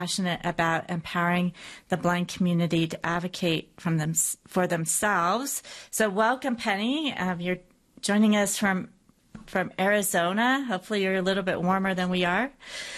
passionate about empowering the blind community to advocate for themselves. So welcome, Penny. You're joining us from Arizona. Hopefully you're a little bit warmer than we are.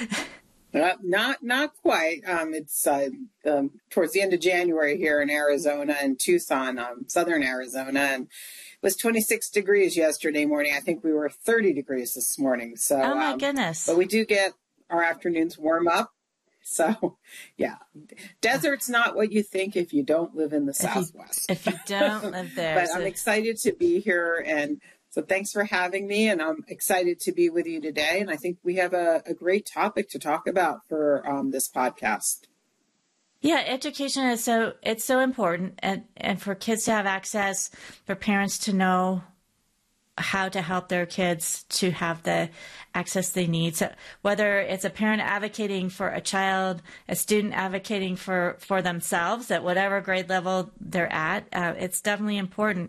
Not quite. It's towards the end of January here in Arizona, in Tucson, southern Arizona, and it was 26 degrees yesterday morning. I think we were 30 degrees this morning. So, oh my goodness! But we do get our afternoons warm up. So, yeah, desert's not what you think if you don't live in the Southwest. If you don't live there. But I'm excited to be here, and so thanks for having me, and I'm excited to be with you today. And I think we have a great topic to talk about for this podcast. Yeah, education is so important, and for kids to have access, for parents to know how to help their kids to have the access they need. So whether it's a parent advocating for a child, a student advocating for themselves at whatever grade level they're at, it's definitely important.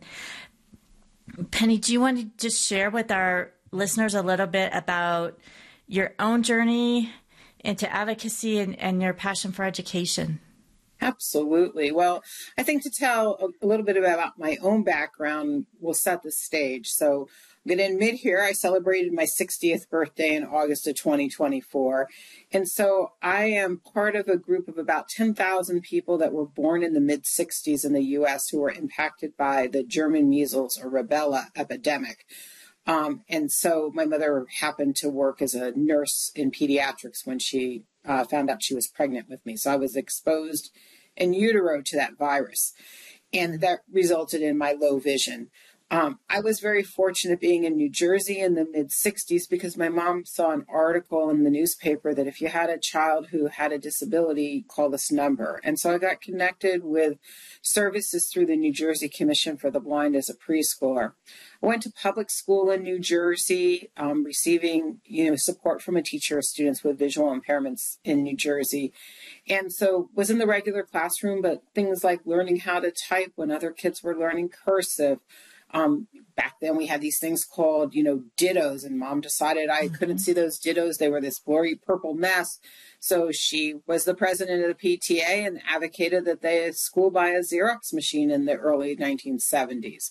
Penny, do you want to just share with our listeners a little bit about your own journey into advocacy and your passion for education? Absolutely. Well, I think to tell a little bit about my own background will set the stage. So I'm going to admit here, I celebrated my 60th birthday in August of 2024. And so I am part of a group of about 10,000 people that were born in the mid-60s in the U.S. who were impacted by the German measles or rubella epidemic. And so my mother happened to work as a nurse in pediatrics when she found out she was pregnant with me. So I was exposed in utero to that virus, and that resulted in my low vision. I was very fortunate being in New Jersey in the mid-60s because my mom saw an article in the newspaper that if you had a child who had a disability, call this number. And so I got connected with services through the New Jersey Commission for the Blind as a preschooler. I went to public school in New Jersey, receiving support from a teacher of students with visual impairments in New Jersey. And so was in the regular classroom, but things like learning how to type when other kids were learning cursive. Back then we had these things called, dittos, and mom decided I couldn't see those dittos. They were this blurry purple mess. So she was the president of the PTA and advocated that the school buy a Xerox machine in the early 1970s.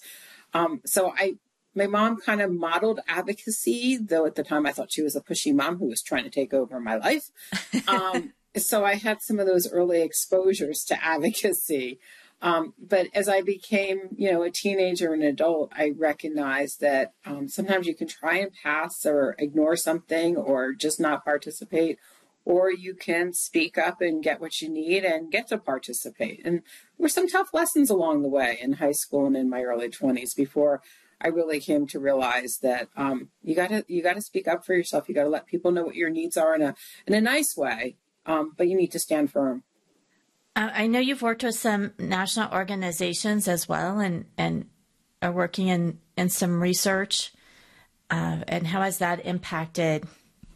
My mom kind of modeled advocacy, though at the time I thought she was a pushy mom who was trying to take over my life. So I had some of those early exposures to advocacy. But as I became, a teenager and adult, I recognized that sometimes you can try and pass or ignore something or just not participate, or you can speak up and get what you need and get to participate. And there were some tough lessons along the way in high school and in my early 20s before I really came to realize that you gotta speak up for yourself. You gotta let people know what your needs are in a nice way, but you need to stand firm. I know you've worked with some national organizations as well, and are working in some research. And how has that impacted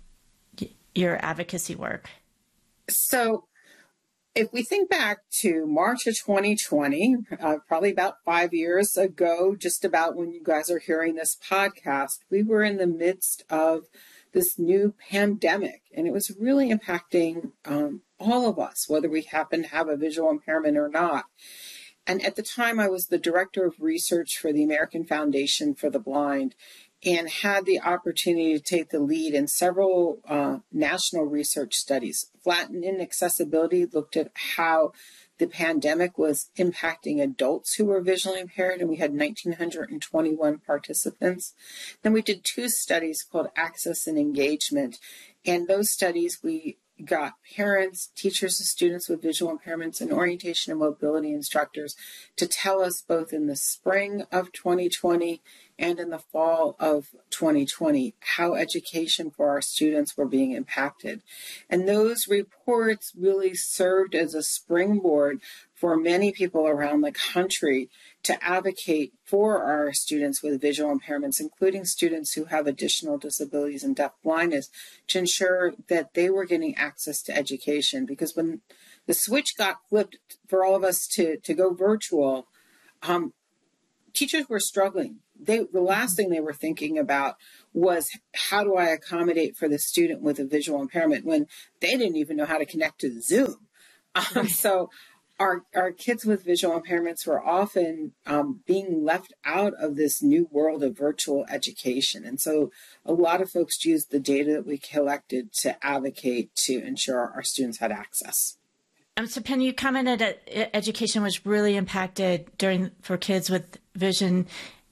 your advocacy work? So if we think back to March of 2020, probably about 5 years ago, just about when you guys are hearing this podcast, we were in the midst of this new pandemic, and it was really impacting all of us, whether we happen to have a visual impairment or not. And at the time, I was the director of research for the American Foundation for the Blind and had the opportunity to take the lead in several national research studies. Flatten Inaccessibility looked at how the pandemic was impacting adults who were visually impaired, and we had 1,921 participants. Then we did 2 studies called Access and Engagement. And those studies, we got parents, teachers, and students with visual impairments, and orientation and mobility instructors to tell us both in the spring of 2020 and in the fall of 2020 how education for our students were being impacted. And those reports really served as a springboard for many people around the country to advocate for our students with visual impairments, including students who have additional disabilities and deaf blindness, to ensure that they were getting access to education. Because when the switch got flipped for all of us to go virtual, teachers were struggling the last thing they were thinking about was, how do I accommodate for the student with a visual impairment, when they didn't even know how to connect to Zoom. So our kids with visual impairments were often being left out of this new world of virtual education. And so a lot of folks used the data that we collected to advocate to ensure our students had access. So Penny, you commented that education was really impacted for kids with vision,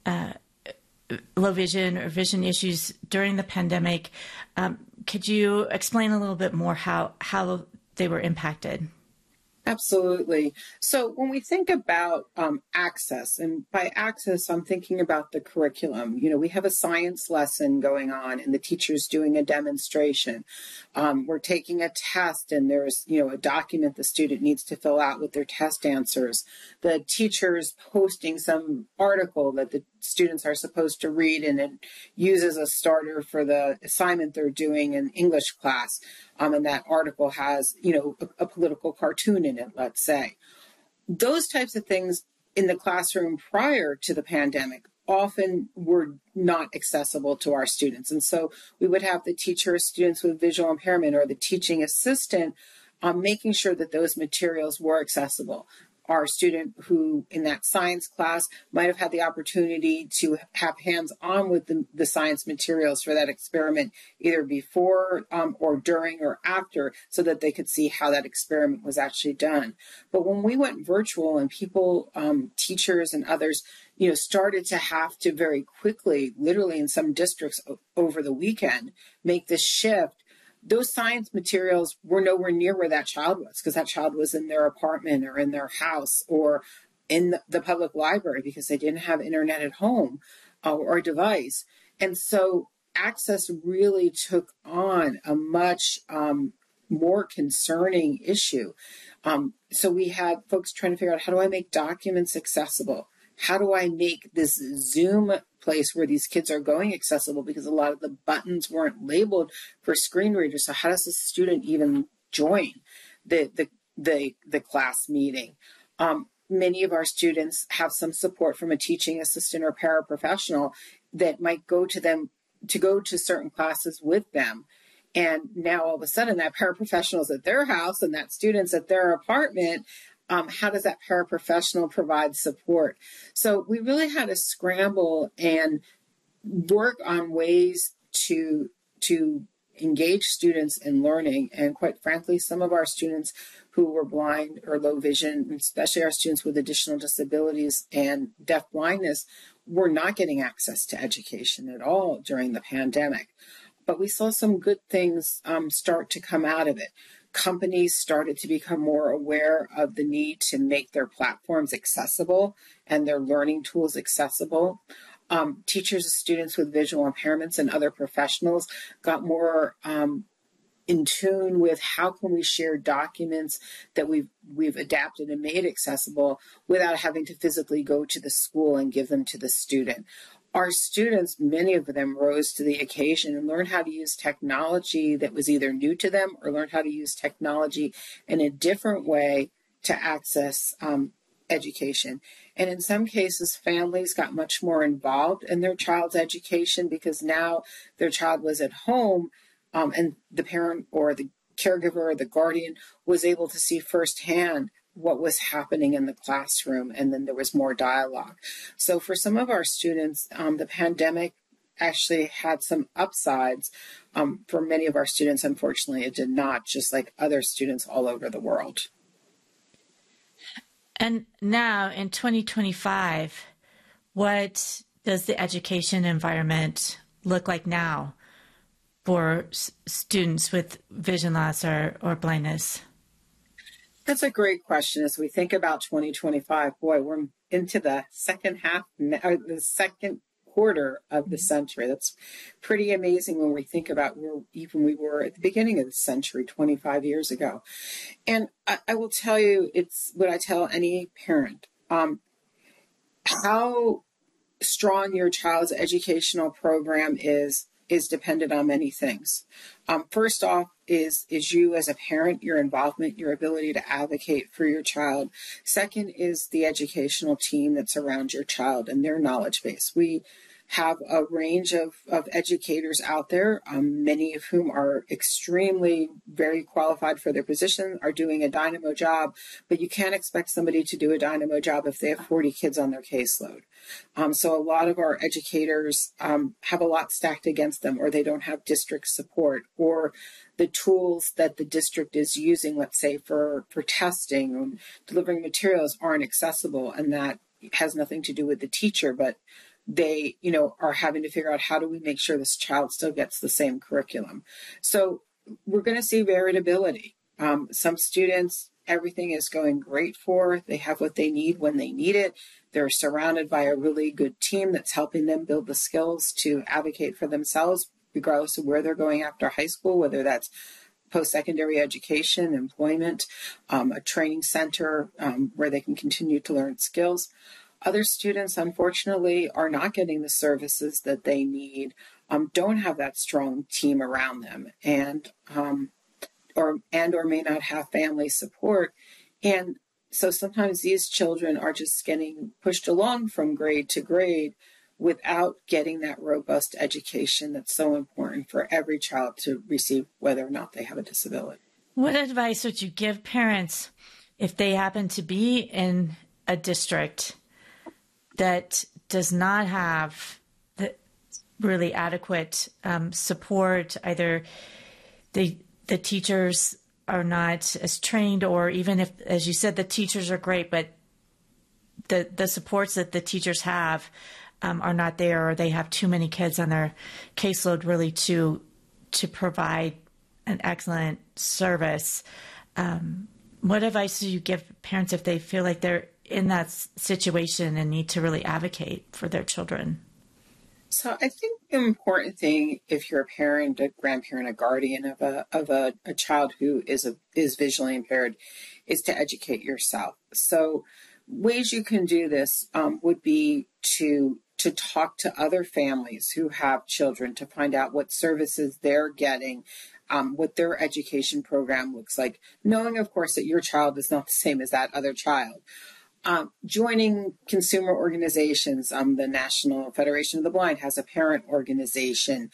low vision or vision issues during the pandemic. Could you explain a little bit more how they were impacted? Absolutely. So when we think about access, and by access, I'm thinking about the curriculum. We have a science lesson going on and the teacher's doing a demonstration. We're taking a test and there's, a document the student needs to fill out with their test answers. The teacher's posting some article that the students are supposed to read, and it uses a starter for the assignment they're doing in English class. And that article has, a political cartoon in it, let's say. Those types of things in the classroom prior to the pandemic often were not accessible to our students. And so we would have the teacher, students with visual impairment, or the teaching assistant making sure that those materials were accessible. Our student who in that science class might have had the opportunity to have hands-on with the science materials for that experiment, either before or during or after, so that they could see how that experiment was actually done. But when we went virtual and people, teachers and others, started to have to very quickly, literally in some districts over the weekend, make this shift, those science materials were nowhere near where that child was, because that child was in their apartment or in their house or in the public library, because they didn't have internet at home or a device. And so access really took on a much more concerning issue. So we had folks trying to figure out, how do I make documents accessible? How do I make this Zoom place where these kids are going accessible? Because a lot of the buttons weren't labeled for screen readers. So how does the student even join the class meeting? Many of our students have some support from a teaching assistant or paraprofessional that might go to them to go to certain classes with them. And now all of a sudden that paraprofessional is at their house and that student's at their apartment. How does that paraprofessional provide support? So we really had to scramble and work on ways to engage students in learning. And quite frankly, some of our students who were blind or low vision, especially our students with additional disabilities and deaf blindness, were not getting access to education at all during the pandemic. But we saw some good things start to come out of it. Companies started to become more aware of the need to make their platforms accessible and their learning tools accessible. Teachers and students with visual impairments and other professionals got more in tune with, how can we share documents that we've adapted and made accessible without having to physically go to the school and give them to the student. Our students, many of them, rose to the occasion and learned how to use technology that was either new to them, or learned how to use technology in a different way to access education. And in some cases, families got much more involved in their child's education, because now their child was at home and the parent or the caregiver or the guardian was able to see firsthand what was happening in the classroom, and then there was more dialogue. So for some of our students, the pandemic actually had some upsides. For many of our students, unfortunately, it did not, just like other students all over the world. And now in 2025, what does the education environment look like now for students with vision loss or blindness? That's a great question. As we think about 2025, boy, we're into the second half, or the second quarter of the century. That's pretty amazing when we think about where even we were at the beginning of the century, 25 years ago. And I will tell you, it's what I tell any parent, how strong your child's educational program is is dependent on many things. First off is you as a parent, your involvement, your ability to advocate for your child. Second is the educational team that's around your child and their knowledge base. We have a range of educators out there, many of whom are extremely very qualified for their position, are doing a dynamo job, but you can't expect somebody to do a dynamo job if they have 40 kids on their caseload. So a lot of our educators have a lot stacked against them, or they don't have district support, or the tools that the district is using, let's say for testing and delivering materials, aren't accessible, and that has nothing to do with the teacher, but they, are having to figure out, how do we make sure this child still gets the same curriculum? So we're going to see variability. Some students, everything is going great for. They have what they need when they need it. They're surrounded by a really good team that's helping them build the skills to advocate for themselves, regardless of where they're going after high school, whether that's post-secondary education, employment, a training center where they can continue to learn skills. Other students, unfortunately, are not getting the services that they need, don't have that strong team around them, and or may not have family support. And so sometimes these children are just getting pushed along from grade to grade without getting that robust education that's so important for every child to receive, whether or not they have a disability. What advice would you give parents if they happen to be in a district that does not have the really adequate support? Either the teachers are not as trained, or even if, as you said, the teachers are great, but the supports that the teachers have are not there, or they have too many kids on their caseload really to provide an excellent service. What advice do you give parents if they feel like they're in that situation and need to really advocate for their children? So I think the important thing, if you're a parent, a grandparent, a guardian of a child who is visually impaired, is to educate yourself. So ways you can do this would be to talk to other families who have children, to find out what services they're getting, what their education program looks like, knowing, of course, that your child is not the same as that other child. Joining consumer organizations, the National Federation of the Blind has a parent organization.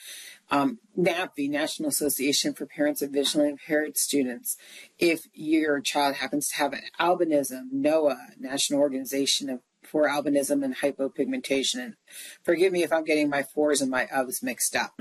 NAPV, National Association for Parents of Visually Impaired Students. If your child happens to have an albinism, NOAA, National Organization for Albinism and Hypopigmentation. And forgive me if I'm getting my fours and my ofs mixed up.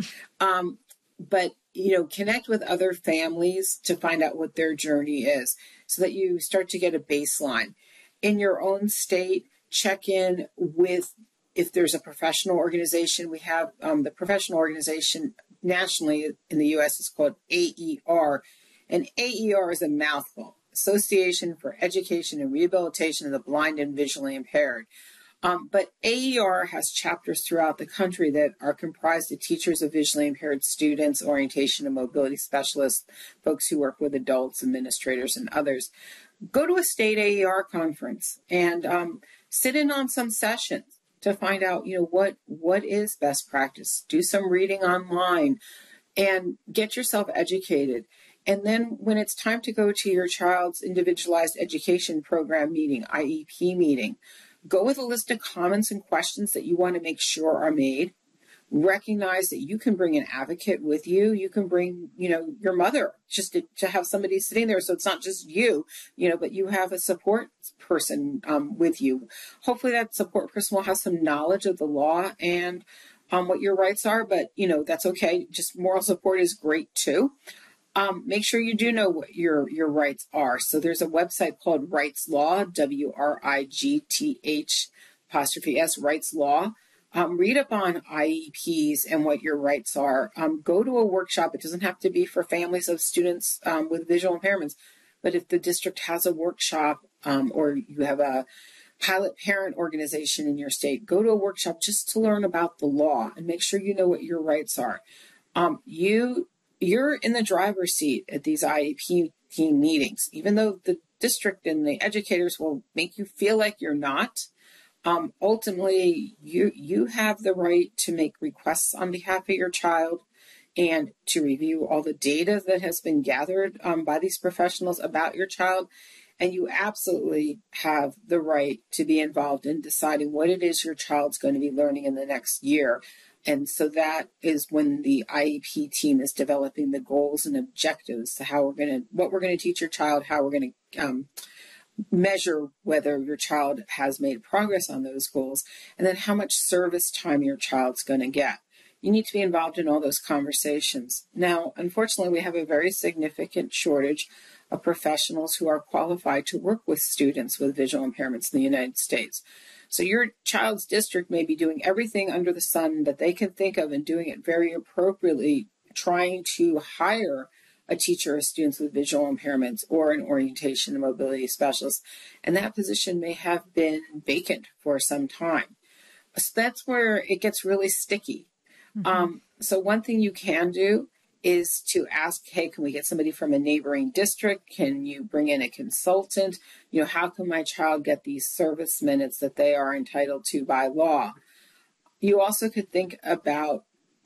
But, connect with other families to find out what their journey is, so that you start to get a baseline. In your own state, check in with, if there's a professional organization. We have the professional organization nationally in the U.S. is called AER, and AER is a mouthful, Association for Education and Rehabilitation of the Blind and Visually Impaired. But AER has chapters throughout the country that are comprised of teachers of visually impaired students, orientation and mobility specialists, folks who work with adults, administrators, and others. Go to a state AER conference and sit in on some sessions to find out, what is best practice. Do some reading online and get yourself educated. And then when it's time to go to your child's individualized education program meeting, IEP meeting, go with a list of comments and questions that you want to make sure are made. Recognize that you can bring an advocate with you. You can bring, your mother, just to have somebody sitting there. So it's not just you, but you have a support person with you. Hopefully that support person will have some knowledge of the law and what your rights are, but, that's okay. Just moral support is great too. Make sure you do know what your rights are. So there's a website called Rights Law, WRIGTH''S, Rights Law. Read up on IEPs and what your rights are. Go to a workshop. It doesn't have to be for families of students with visual impairments, but if the district has a workshop or you have a pilot parent organization in your state, go to a workshop just to learn about the law and make sure you know what your rights are. You're in the driver's seat at these IEP team meetings, even though the district and the educators will make you feel like you're not. Ultimately, you have the right to make requests on behalf of your child and to review all the data that has been gathered by these professionals about your child. And you absolutely have the right to be involved in deciding what it is your child's going to be learning in the next year. And so that is when the IEP team is developing the goals and objectives to what we're going to teach your child, how we're going to measure whether your child has made progress on those goals, and then how much service time your child's going to get. You need to be involved in all those conversations. Now, unfortunately, we have a very significant shortage of professionals who are qualified to work with students with visual impairments in the United States. So your child's district may be doing everything under the sun that they can think of and doing it very appropriately, trying to hire a teacher of students with visual impairments or an orientation and mobility specialist. And that position may have been vacant for some time. So that's where it gets really sticky. Mm-hmm. So one thing you can do is to ask, hey, can we get somebody from a neighboring district? Can you bring in a consultant? How can my child get these service minutes that they are entitled to by law? You also could think about,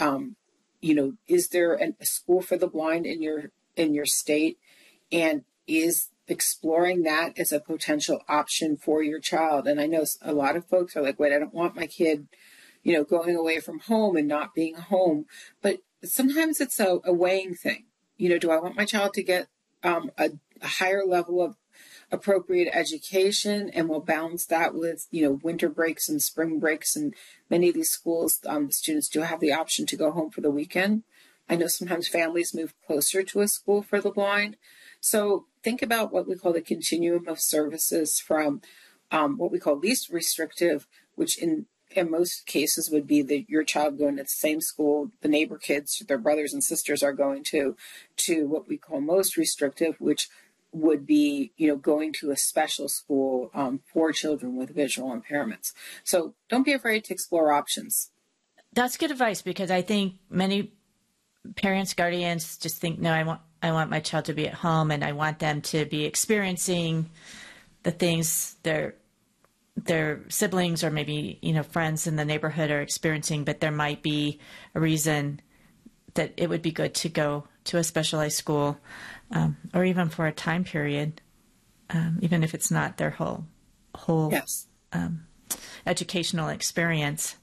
is there a school for the blind in your state? And is exploring that as a potential option for your child? And I know a lot of folks are like, wait, I don't want my kid, going away from home and not being home. But sometimes it's a weighing thing. Do I want my child to get a higher level of appropriate education, and we'll balance that with, winter breaks and spring breaks. And many of these schools, students do have the option to go home for the weekend. I know sometimes families move closer to a school for the blind. So think about what we call the continuum of services from what we call least restrictive, which in most cases would be that your child going to the same school the neighbor kids, their brothers and sisters are going to what we call most restrictive, which would be, going to a special school for children with visual impairments. So don't be afraid to explore options. That's good advice, because I think many parents, guardians just think, no, I want my child to be at home, and I want them to be experiencing the things their siblings or maybe, friends in the neighborhood are experiencing, but there might be a reason that it would be good to go to a specialized school, or even for a time period, even if it's not their whole yes. Educational experience.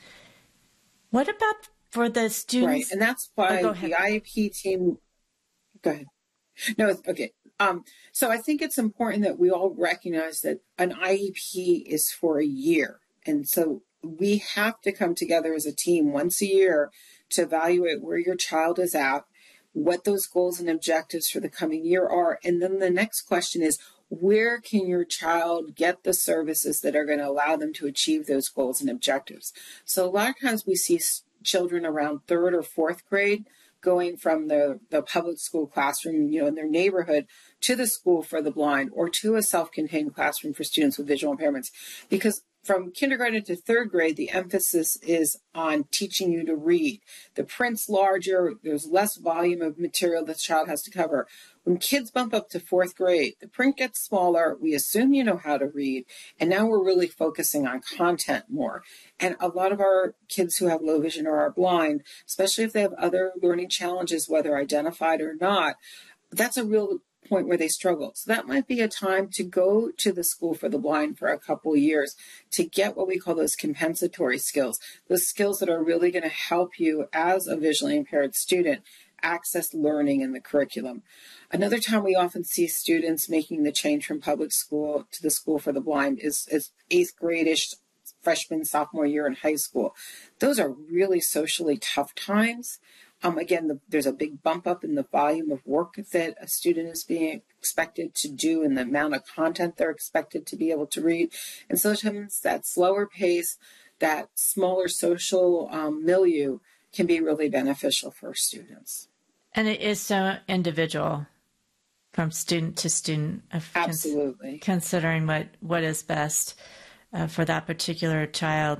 What about for the students? Right, and that's why the IEP team... Go ahead. No, okay. So I think it's important that we all recognize that an IEP is for a year. And so we have to come together as a team once a year to evaluate where your child is at, what those goals and objectives for the coming year are. And then the next question is, where can your child get the services that are going to allow them to achieve those goals and objectives? So a lot of times we see children around third or fourth grade going from the public school classroom, in their neighborhood to the school for the blind or to a self-contained classroom for students with visual impairments. Because from kindergarten to third grade, the emphasis is on teaching you to read. The print's larger, there's less volume of material the child has to cover. When kids bump up to fourth grade, the print gets smaller, we assume you know how to read, and now we're really focusing on content more. And a lot of our kids who have low vision or are blind, especially if they have other learning challenges, whether identified or not, that's a real point where they struggle. So that might be a time to go to the school for the blind for a couple of years to get what we call those compensatory skills, those skills that are really going to help you as a visually impaired student access learning in the curriculum. Another time we often see students making the change from public school to the school for the blind is eighth grade-ish, freshman, sophomore year in high school. Those are really socially tough times. Again, there's a big bump up in the volume of work that a student is being expected to do and the amount of content they're expected to be able to read. And sometimes that slower pace, that smaller social milieu can be really beneficial for students. And it is so individual from student to student. Absolutely. Considering what is best for that particular child.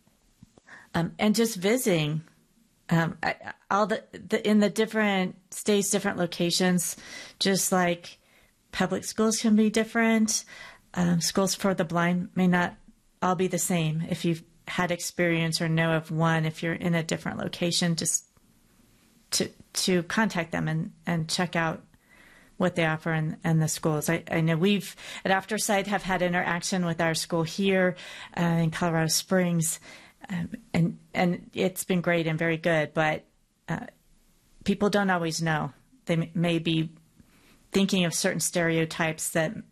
And just visiting all in the different states, different locations, just like public schools can be different. Schools for the blind may not all be the same. If you've had experience or know of one, if you're in a different location, just to contact them and check out what they offer in the schools. I know we've at Aftersight have had interaction with our school here in Colorado Springs, and it's been great and very good, but people don't always know. They may be thinking of certain stereotypes that